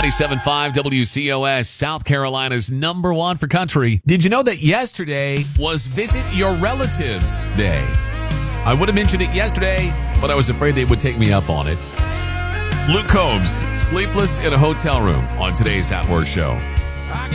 97.5 WCOS, South Carolina's number one for country. Did you know that yesterday was Visit Your Relatives Day? I would have mentioned it yesterday, but I was afraid they would take me up on it. Luke Combs, sleepless in a hotel room on today's At Work show.